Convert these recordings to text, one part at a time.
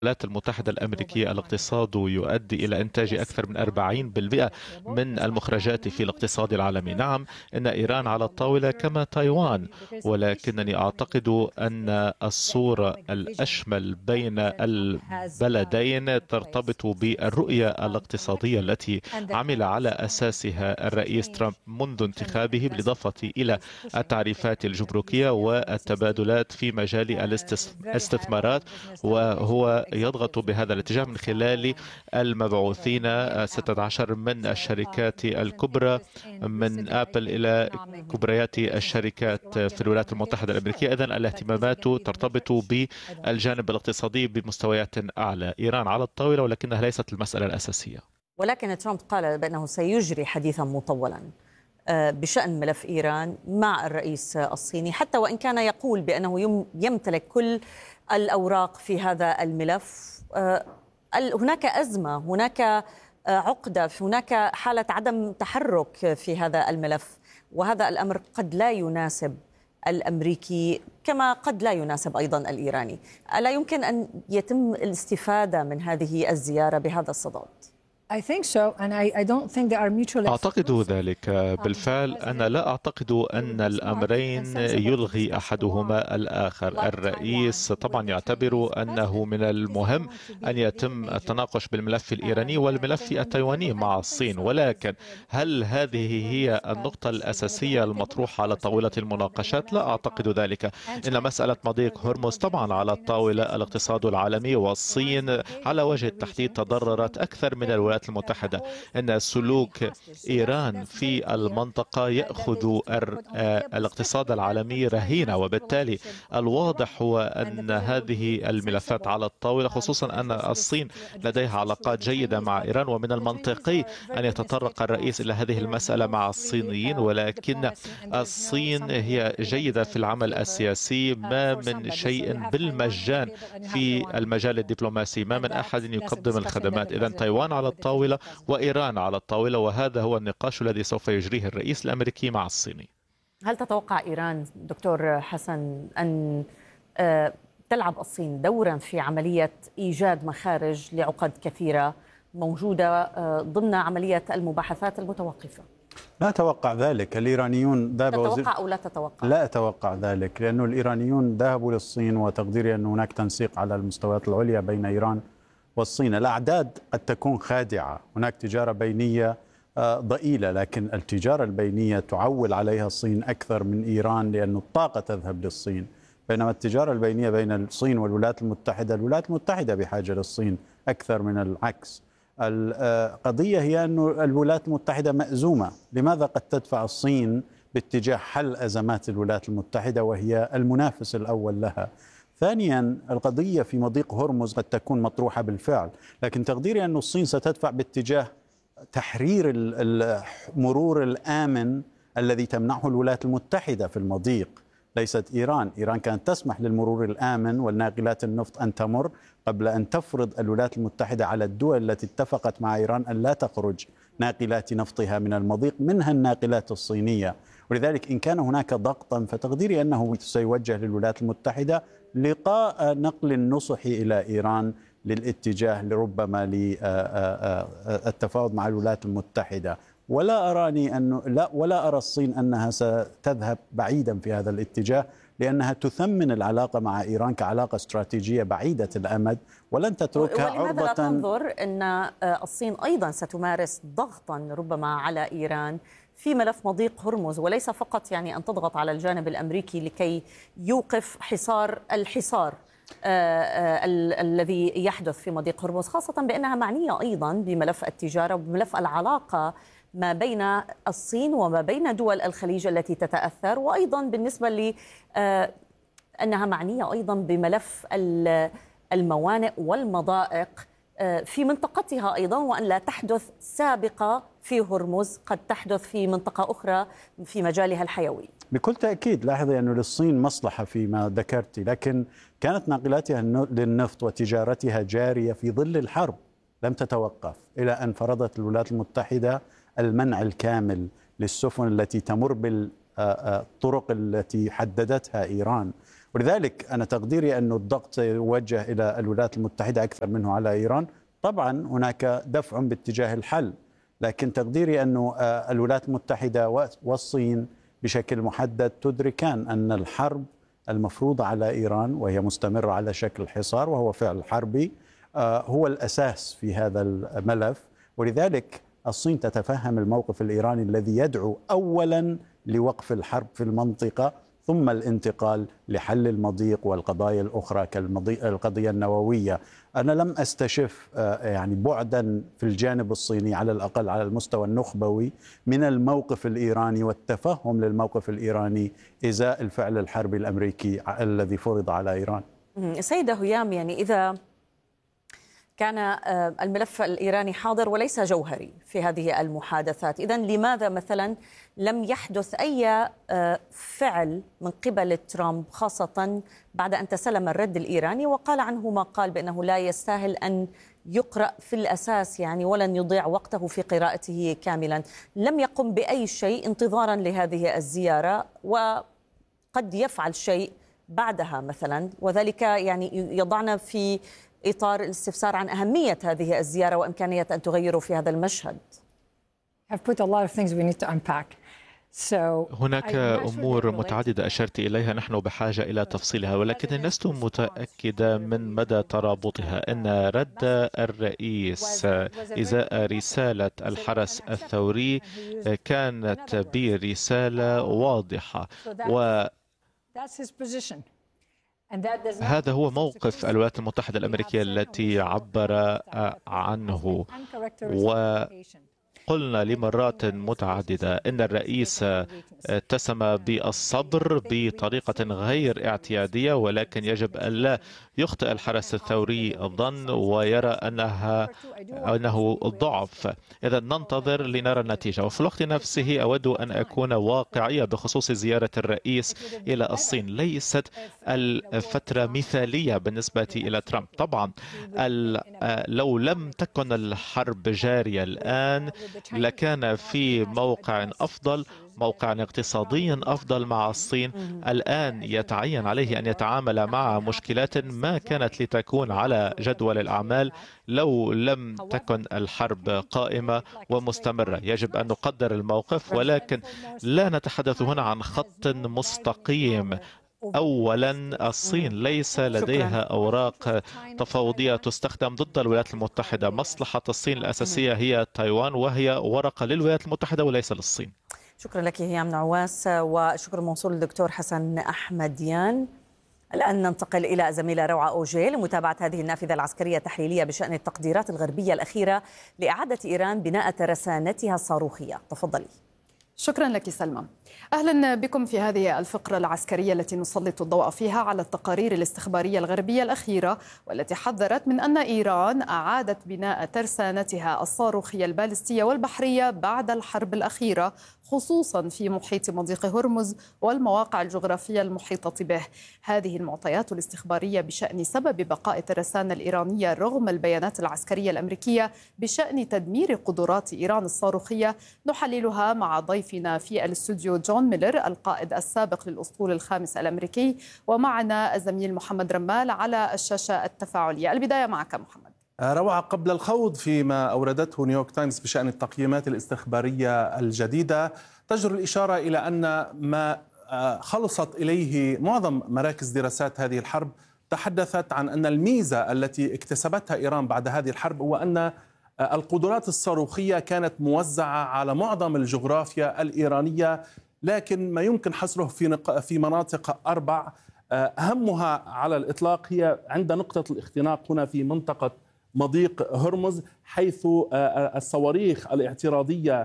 الولايات المتحدة الأمريكية الاقتصاد يؤدي إلى إنتاج أكثر من 40% من المخرجات في الاقتصاد العالمي. نعم، إن إيران على الطاولة كما تايوان، ولكنني أعتقد أن الصورة الأشمل بين البلدين ترتبط بالرؤية الاقتصادية التي عمل على أساسها الرئيس ترامب منذ انتخابه، بالإضافة إلى التعريفات الجمركية والتبادلات في مجال الاستثمارات، وهو يضغط بهذا الاتجاه من خلال المبعوثين 16 من الشركات الكبرى من آبل إلى كبريات الشركات في الولايات المتحدة الأمريكية. إذن الاهتمامات ترتبط بالجانب الاقتصادي بمستويات أعلى. إيران على الطاولة، ولكنها ليست المسألة الأساسية. ولكن ترامب قال بأنه سيجري حديثا مطولا بشأن ملف إيران مع الرئيس الصيني، حتى وإن كان يقول بأنه يمتلك كل الأوراق في هذا الملف. هناك أزمة، هناك عقدة، هناك حالة عدم تحرك في هذا الملف، وهذا الأمر قد لا يناسب الأمريكي كما قد لا يناسب أيضا الإيراني. ألا يمكن أن يتم الاستفادة من هذه الزيارة بهذا الصدد؟ أعتقد ذلك بالفعل. أنا لا أعتقد أن الأمرين يلغي أحدهما الآخر. الرئيس طبعا يعتبر أنه من المهم أن يتم التناقش بالملف الإيراني والملف التايواني مع الصين، ولكن هل هذه هي النقطة الأساسية المطروحة على طاولة المناقشات؟ لا أعتقد ذلك. إن مسألة مضيق هرمز طبعا على الطاولة. الاقتصاد العالمي والصين على وجه التحديد تضررت أكثر من الولايات المتحدة. أن سلوك إيران في المنطقة يأخذ الاقتصاد العالمي رهينة، وبالتالي الواضح هو أن هذه الملفات على الطاولة، خصوصا أن الصين لديها علاقات جيدة مع إيران، ومن المنطقي أن يتطرق الرئيس إلى هذه المسألة مع الصينيين. ولكن الصين هي جيدة في العمل السياسي، ما من شيء بالمجان في المجال الدبلوماسي، ما من أحد يقدم الخدمات. إذن تايوان على الطاولة وإيران على الطاولة، وهذا هو النقاش الذي سوف يجريه الرئيس الأمريكي مع الصيني. هل تتوقع إيران دكتور حسن أن تلعب الصين دورا في عملية إيجاد مخارج لعقد كثيرة موجودة ضمن عملية المباحثات المتوقفة؟ لا أتوقع ذلك. الإيرانيون تتوقع أو لا تتوقع؟ لا أتوقع ذلك، لأن الإيرانيون ذهبوا للصين، وتقديري أن هناك تنسيق على المستويات العليا بين إيران والصين. الأعداد قد تكون خادعة، هناك تجارة بينية ضئيلة، لكن التجارة البينية تعول عليها الصين أكثر من إيران، لأن الطاقة تذهب للصين. بينما التجارة البينية بين الصين والولايات المتحدة، الولايات المتحدة بحاجة للصين أكثر من العكس. القضية هي أن الولايات المتحدة مأزومة. لماذا قد تدفع الصين باتجاه حل أزمات الولايات المتحدة وهي المنافس الأول لها؟ ثانيا، القضية في مضيق هرمز قد تكون مطروحة بالفعل، لكن تقديري أن الصين ستدفع باتجاه تحرير المرور الآمن الذي تمنحه الولايات المتحدة في المضيق، ليست إيران. إيران كانت تسمح للمرور الآمن والناقلات النفط أن تمر قبل أن تفرض الولايات المتحدة على الدول التي اتفقت مع إيران أن لا تخرج ناقلات نفطها من المضيق، منها الناقلات الصينية. ولذلك إن كان هناك ضغطا فتقديري أنه سيوجه للولايات المتحدة لقاء نقل النصح إلى إيران للاتجاه لربما للتفاوض مع الولايات المتحدة. ولا أرى الصين أنها ستذهب بعيدا في هذا الاتجاه، لأنها تثمن العلاقة مع إيران كعلاقة استراتيجية بعيدة الأمد ولن تتركها عرضة. ولماذا لا تنظر أن الصين أيضا ستمارس ضغطا ربما على إيران في ملف مضيق هرمز، وليس فقط يعني أن تضغط على الجانب الأمريكي لكي يوقف الحصار الذي يحدث في مضيق هرمز، خاصة بأنها معنية أيضا بملف التجارة وبملف العلاقة ما بين الصين وما بين دول الخليج التي تتأثر، وأيضا بالنسبة أنها معنية أيضا بملف الموانئ والمضائق في منطقتها أيضا، وأن لا تحدث سابقة في هرمز قد تحدث في منطقة أخرى في مجالها الحيوي. بكل تأكيد. لاحظي أن للصين مصلحة فيما ذكرت، لكن كانت ناقلاتها للنفط وتجارتها جارية في ظل الحرب، لم تتوقف إلى أن فرضت الولايات المتحدة المنع الكامل للسفن التي تمر بالطرق التي حددتها إيران. ولذلك أنا تقديري أن الضغط يوجه إلى الولايات المتحدة أكثر منه على إيران. طبعا هناك دفع باتجاه الحل، لكن تقديري أن الولايات المتحدة والصين بشكل محدد تدركان أن الحرب المفروضة على إيران، وهي مستمرة على شكل حصار وهو فعل حربي، هو الأساس في هذا الملف. ولذلك الصين تتفهم الموقف الإيراني الذي يدعو أولا لوقف الحرب في المنطقة، ثم الانتقال لحل المضيق والقضايا الأخرى كالقضية النووية. أنا لم أستشف يعني بعدا في الجانب الصيني على الأقل على المستوى النخبوي من الموقف الإيراني والتفهم للموقف الإيراني إزاء الفعل الحربي الأمريكي الذي فرض على إيران. سيدة هيام، يعني إذا كان الملف الإيراني حاضر وليس جوهري في هذه المحادثات، إذن لماذا مثلا لم يحدث أي فعل من قبل ترامب، خاصة بعد أن تسلم الرد الإيراني وقال عنه ما قال بأنه لا يستاهل أن يقرأ في الأساس يعني، ولن يضيع وقته في قراءته كاملا. لم يقم بأي شيء انتظارا لهذه الزيارة، وقد يفعل شيء بعدها مثلا، وذلك يعني يضعنا في إطار الاستفسار عن أهمية هذه الزيارة وإمكانية أن تغيروا في هذا المشهد. هناك أمور متعددة أشرت إليها نحن بحاجة إلى تفصيلها، ولكن لست متأكدة من مدى ترابطها. إن رد الرئيس إزاء رسالة الحرس الثوري كانت برسالة واضحة، هذا هو موقف الولايات المتحدة الأمريكية التي عبر عنه. وقلنا لمرات متعددة إن الرئيس اتسم بالصبر بطريقة غير اعتيادية، ولكن يجب أن لا يخطئ الحرس الثوري الظن ويرى أنه ضعف. إذا ننتظر لنرى النتيجة. وفي الوقت نفسه أود أن أكون واقعية بخصوص زيارة الرئيس إلى الصين. ليست الفترة مثالية بالنسبة إلى ترامب. طبعا لو لم تكن الحرب جارية الآن لكان في موقع أفضل، موقع اقتصادي أفضل مع الصين. الآن يتعين عليه أن يتعامل مع مشكلات ما كانت لتكون على جدول الأعمال لو لم تكن الحرب قائمة ومستمرة. يجب أن نقدر الموقف، ولكن لا نتحدث هنا عن خط مستقيم. أولا، الصين ليس لديها أوراق تفاوضية تستخدم ضد الولايات المتحدة. مصلحة الصين الأساسية هي تايوان، وهي ورقة للولايات المتحدة وليس للصين. شكرا لك هيام نعواس، وشكر موصول للدكتور حسن أحمديان. الآن ننتقل إلى زميلة روعة أوجي لمتابعة هذه النافذة العسكرية التحليلية بشأن التقديرات الغربية الأخيرة لإعادة إيران بناء ترسانتها الصاروخية. تفضلي. شكرا لك سلمى. أهلا بكم في هذه الفقرة العسكرية التي نسلط الضوء فيها على التقارير الاستخبارية الغربية الأخيرة، والتي حذرت من أن إيران أعادت بناء ترسانتها الصاروخية البالستية والبحرية بعد الحرب الأخيرة، خصوصا في محيط مضيق هرمز والمواقع الجغرافية المحيطة به. هذه المعطيات الاستخبارية بشأن سبب بقاء الترسانة الإيرانية رغم البيانات العسكرية الأمريكية بشأن تدمير قدرات إيران الصاروخية نحللها مع ضيفنا في الاستوديو جون ميلر القائد السابق للأسطول الخامس الأمريكي، ومعنا الزميل محمد رمال على الشاشة التفاعلية. البداية معك محمد. روعة، قبل الخوض فيما أوردته نيويورك تايمز بشأن التقييمات الاستخبارية الجديدة، تجر الإشارة إلى أن ما خلصت إليه معظم مراكز دراسات هذه الحرب تحدثت عن أن الميزة التي اكتسبتها إيران بعد هذه الحرب هو أن القدرات الصاروخية كانت موزعة على معظم الجغرافيا الإيرانية، لكن ما يمكن حصره في مناطق 4 أهمها على الإطلاق هي عند نقطة الاختناق هنا في منطقة مضيق هرمز، حيث الصواريخ الاعتراضية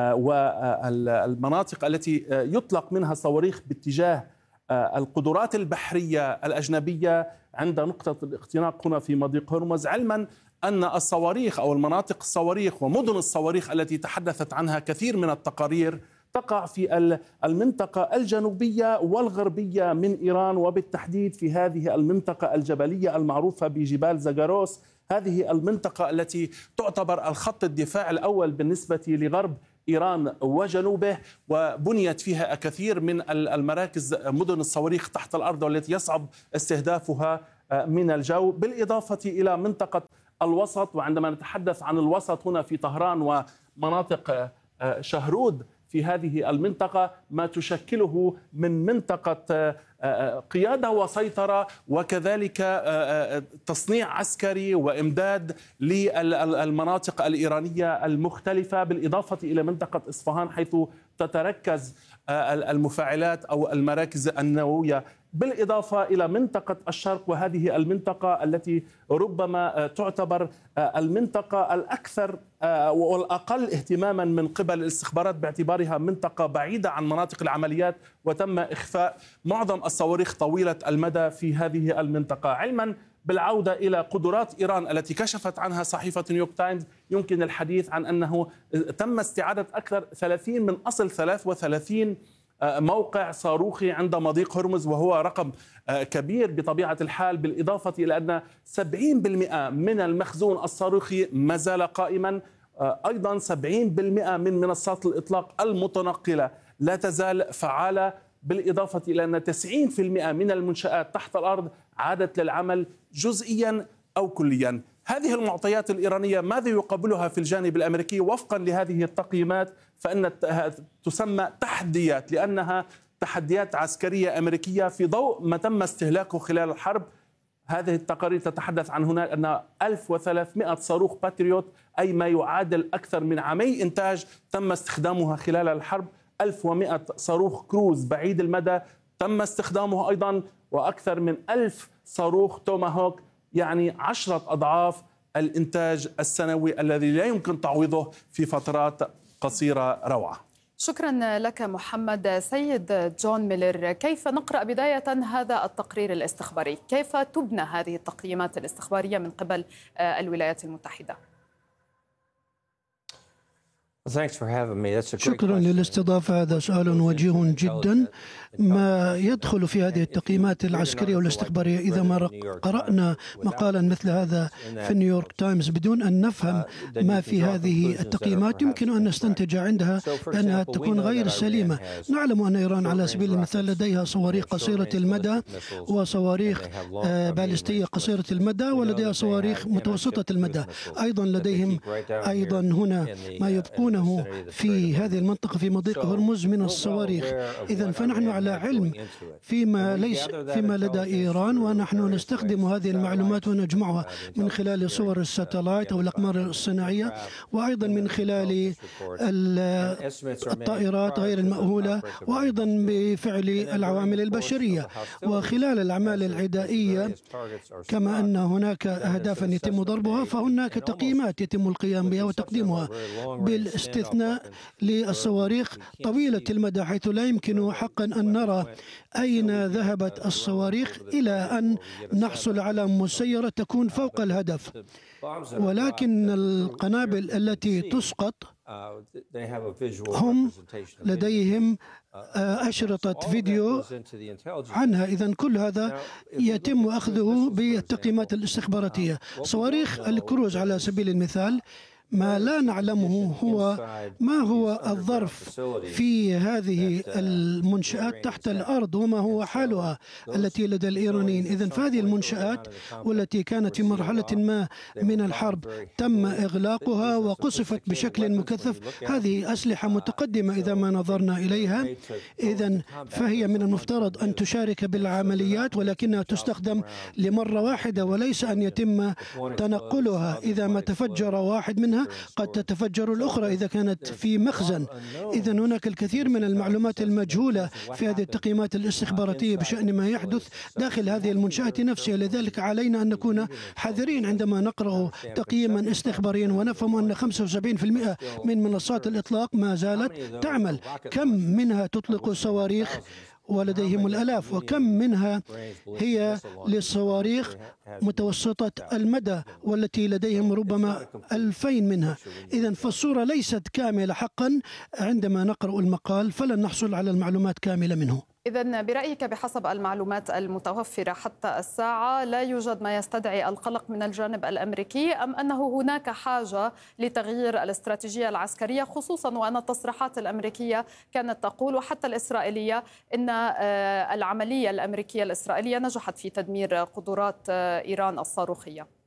والمناطق التي يطلق منها صواريخ باتجاه القدرات البحرية الأجنبية عند نقطة الاختناق هنا في مضيق هرمز، علما أن الصواريخ أو المناطق الصواريخ ومدن الصواريخ التي تحدثت عنها كثير من التقارير تقع في المنطقة الجنوبية والغربية من إيران، وبالتحديد في هذه المنطقة الجبلية المعروفة بجبال زاغروس. هذه المنطقة التي تعتبر الخط الدفاع الأول بالنسبة لغرب إيران وجنوبه، وبنيت فيها كثير من المراكز مدن الصواريخ تحت الأرض والتي يصعب استهدافها من الجو، بالإضافة إلى منطقة الوسط. وعندما نتحدث عن الوسط هنا في طهران ومناطق شهرود في هذه المنطقة، ما تشكله من منطقة قيادة وسيطرة وكذلك تصنيع عسكري وإمداد للمناطق الإيرانية المختلفة، بالإضافة إلى منطقة إصفهان حيث تتركز المفاعلات أو المراكز النووية، بالإضافة إلى منطقة الشرق، وهذه المنطقة التي ربما تعتبر المنطقة الأكثر والأقل اهتماما من قبل الاستخبارات باعتبارها منطقة بعيدة عن مناطق العمليات، وتم إخفاء معظم الصواريخ طويلة المدى في هذه المنطقة. علما بالعودة إلى قدرات إيران التي كشفت عنها صحيفة نيويورك تايمز، يمكن الحديث عن أنه تم استعادة أكثر 30 من أصل 33 موقع صاروخي عند مضيق هرمز، وهو رقم كبير بطبيعة الحال، بالإضافة إلى أن 70% من المخزون الصاروخي ما زال قائما. أيضا 70% من منصات الإطلاق المتنقلة لا تزال فعالة، بالإضافة إلى أن 90% من المنشآت تحت الأرض عادت للعمل جزئيا أو كليا. هذه المعطيات الإيرانية ماذا يقابلها في الجانب الأمريكي؟ وفقا لهذه التقييمات فإن تسمى تحديات، لأنها تحديات عسكرية أمريكية في ضوء ما تم استهلاكه خلال الحرب. هذه التقارير تتحدث عن هناك أن 1300 صاروخ باتريوت، أي ما يعادل أكثر من عامي إنتاج، تم استخدامها خلال الحرب. 1100 صاروخ كروز بعيد المدى تم استخدامه أيضا، وأكثر من 1000 صاروخ توماهوك، يعني 10 أضعاف الإنتاج السنوي الذي لا يمكن تعويضه في فترات قصيرة روعة. شكرا لك محمد. سيد جون ميلر، كيف نقرأ بداية هذا التقرير الاستخباري؟ كيف تبنى هذه التقييمات الاستخبارية من قبل الولايات المتحدة؟ شكرا للاستضافة. هذا سؤال وجيه جدا. ما يدخل في هذه التقييمات العسكرية والاستخبارية، إذا ما قرأنا مقالا مثل هذا في نيويورك تايمز بدون أن نفهم ما في هذه التقييمات، يمكن أن نستنتج عندها أنها تكون غير سليمة. نعلم أن إيران على سبيل المثال لديها صواريخ قصيرة المدى وصواريخ باليستية قصيرة المدى، ولديها صواريخ متوسطة المدى. أيضا لديهم أيضا هنا ما يبقونه في هذه المنطقة في مضيق هرمز من الصواريخ. إذا فنحن على علم فيما لدى إيران، ونحن نستخدم هذه المعلومات ونجمعها من خلال صور الساتلايت أو الأقمار الصناعية، وأيضا من خلال الطائرات غير المأهولة، وأيضا بفعل العوامل البشرية. وخلال الأعمال العدائية كما أن هناك أهدافا يتم ضربها، فهناك تقييمات يتم القيام بها وتقديمها، بالاستثناء للصواريخ طويلة المدى، حيث لا يمكن حقا أن نرى أين ذهبت الصواريخ إلى أن نحصل على مسيرة تكون فوق الهدف. ولكن القنابل التي تسقط هم لديهم أشرطة فيديو عنها. إذن كل هذا يتم أخذه بالتقييمات الاستخباراتية. صواريخ الكروز على سبيل المثال، ما لا نعلمه هو ما هو الظرف في هذه المنشآت تحت الأرض وما هو حالها التي لدى الإيرانيين. إذن فهذه المنشآت والتي كانت في مرحلة ما من الحرب تم إغلاقها وقصفت بشكل مكثف. هذه أسلحة متقدمة إذا ما نظرنا إليها. إذن فهي من المفترض أن تشارك بالعمليات، ولكنها تستخدم لمرة واحدة وليس أن يتم تنقلها. إذا ما تفجر واحد منها قد تتفجر الأخرى إذا كانت في مخزن. إذن هناك الكثير من المعلومات المجهولة في هذه التقييمات الاستخباراتية بشأن ما يحدث داخل هذه المنشآت نفسها. لذلك علينا أن نكون حذرين عندما نقرأ تقييما استخباريا ونفهم أن 75% من منصات الإطلاق ما زالت تعمل. كم منها تطلق صواريخ ولديهم الآلاف، وكم منها هي للصواريخ متوسطة المدى والتي لديهم ربما 2000 منها. إذن فالصورة ليست كاملة حقا. عندما نقرأ المقال فلن نحصل على المعلومات كاملة منه. إذن برأيك بحسب المعلومات المتوفرة حتى الساعة لا يوجد ما يستدعي القلق من الجانب الأمريكي، أم أنه هناك حاجة لتغيير الاستراتيجية العسكرية، خصوصا وأن التصريحات الأمريكية كانت تقول وحتى الإسرائيلية أن العملية الأمريكية الإسرائيلية نجحت في تدمير قدرات إيران الصاروخية؟